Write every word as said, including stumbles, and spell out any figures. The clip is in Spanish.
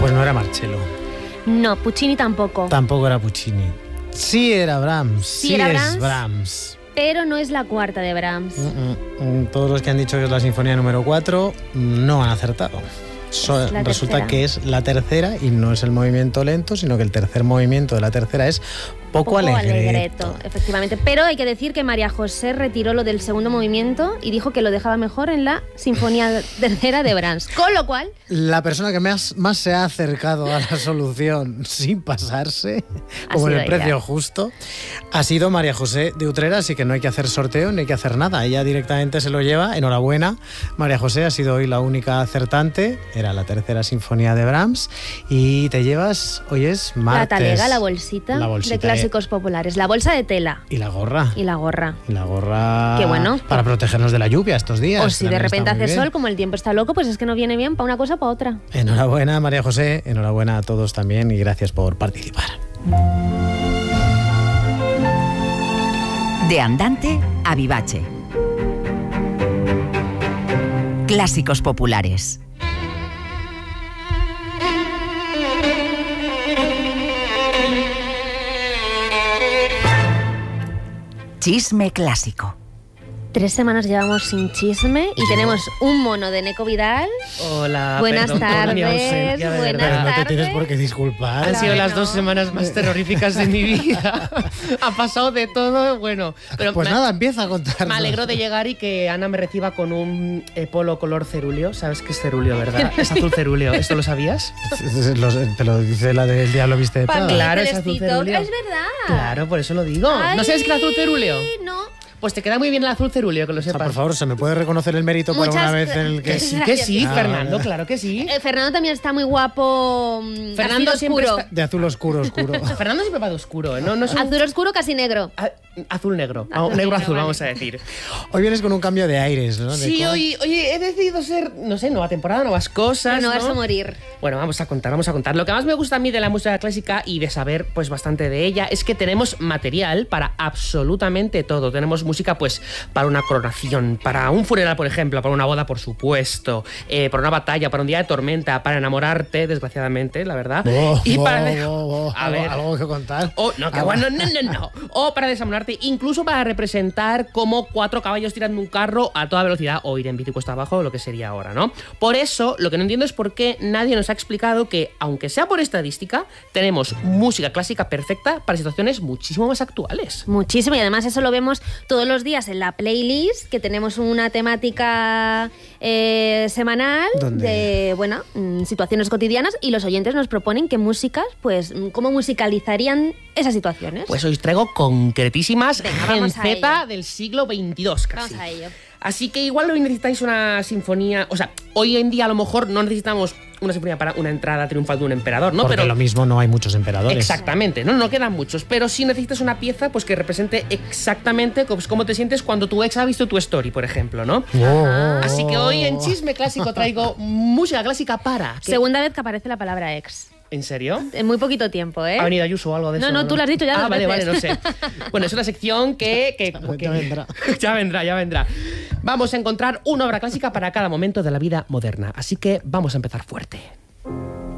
Pues no era Marcello. No, Puccini tampoco. Tampoco era Puccini. Sí era Brahms. Sí, sí era es Brahms, Brahms. Pero no es la cuarta de Brahms. Mm, mm, todos los que han dicho que es la sinfonía número cuatro no han acertado. So, resulta tercera. que es la tercera y no es el movimiento lento, sino que el tercer movimiento de la tercera es poco, Poco alegreto. alegreto, efectivamente. Pero hay que decir que María José retiró lo del segundo movimiento y dijo que lo dejaba mejor en la sinfonía tercera de Brahms. Con lo cual... La persona que más, más se ha acercado a la solución sin pasarse, Ha como en el sido precio ella. justo, ha sido María José de Utrera, así que no hay que hacer sorteo ni hay que hacer nada. Ella directamente se lo lleva. Enhorabuena. María José ha sido hoy la única acertante. Era la tercera sinfonía de Brahms. Y te llevas, hoy es martes. La talega, la bolsita, La bolsita, de clásicos populares. La bolsa de tela. Y la gorra. Y la gorra. Y la gorra. Qué bueno. Para protegernos de la lluvia estos días. O si de También repente está muy hace bien. sol, como el tiempo está loco, pues es que no viene bien para una cosa o para otra. Enhorabuena, María José. Enhorabuena a todos también y gracias por participar. De Andante a Vivace. Clásicos populares. Chisme clásico. Tres semanas llevamos sin chisme y tenemos un mono de Neko Vidal. Hola, Buenas perdón por mi tardes, ausencia, de buenas verdad. Pero no te tardes. tienes por qué disculpar. Han sido las Bueno. dos semanas más terroríficas de mi vida. Ha pasado de todo, bueno. Pero Pues me, nada, empieza a contar. me alegro de llegar y que Ana me reciba con un eh, polo color cerúleo. ¿Sabes qué es cerúleo, verdad? Es azul cerúleo. ¿Esto lo sabías? Te lo dice la del Diablo Viste de Pa' Prada. mí, Claro, es azul Celestito. cerúleo. Es verdad. Claro, por eso lo digo. Ay, ¿No sabes qué es el azul cerúleo? No. Pues te queda muy bien el azul cerúleo, que lo O sea, sepas. por favor, ¿se me puede reconocer el mérito por Muchas una vez en el Que que... sí, Gracias. que sí, Ah, Fernando, vale. claro que sí. Eh, Fernando también está muy guapo. mm, Fernando azul siempre oscuro. está- De azul oscuro, oscuro. Fernando siempre va de oscuro, ¿eh? No, no es un... Azul oscuro, casi negro. Ah, azul negro. Ah, Azul negro negro, azul, vale. vamos a decir. Hoy vienes con un cambio de aires, ¿no? De Sí, co- hoy, oye, he decidido ser, no sé, nueva temporada, nuevas cosas. Renovarse ¿no? a morir. Bueno, vamos a contar, vamos a contar. Lo que más me gusta a mí de la música clásica y de saber pues bastante de ella es que tenemos material para absolutamente todo. Tenemos música pues para una coronación, para un funeral, por ejemplo, para una boda, por supuesto, eh, para una batalla, para un día de tormenta, para enamorarte, desgraciadamente, la verdad. Oh, y oh, para... oh, oh, a algo, ver... algo que contar. O, no, que Ah, bueno, no, no, no. O para desamorarte, incluso para representar como cuatro caballos tirando un carro a toda velocidad o ir en bici cuesta abajo, lo que sería ahora, ¿no? Por eso, lo que no entiendo es por qué nadie nos ha explicado que, aunque sea por estadística, tenemos música clásica perfecta para situaciones muchísimo más actuales. Muchísimo, y además eso lo vemos todos los días en la playlist, que tenemos una temática eh, semanal ¿Dónde? de, bueno, mm, situaciones cotidianas, y los oyentes nos proponen qué músicas, pues, mm, cómo musicalizarían esas situaciones. Pues os traigo concretísimas Venga, vamos a genceta ello. del siglo veintidós casi. Vamos a ello. Así que igual hoy necesitáis una sinfonía, o sea, hoy en día a lo mejor no necesitamos una sinfonía para una entrada triunfal de un emperador, ¿no? Porque Pero lo mismo no hay muchos emperadores. exactamente, no, no quedan muchos, pero sí necesitas una pieza pues que represente exactamente pues, cómo te sientes cuando tu ex ha visto tu story, por ejemplo, ¿no? Oh, oh, Así que hoy en oh. Chisme Clásico traigo música clásica para... ¿Qué? Segunda vez que aparece la palabra ex. ¿En serio? En muy poquito tiempo, ¿eh? ¿Ha venido Ayuso o algo de No, eso? no, tú lo has dicho ya Ah, dos vale, veces. vale, no sé. Bueno, es una sección que... que, Ya- que- ya vendrá. ya vendrá, ya vendrá. Vamos a encontrar una obra clásica para cada momento de la vida moderna. Así que vamos a empezar fuerte.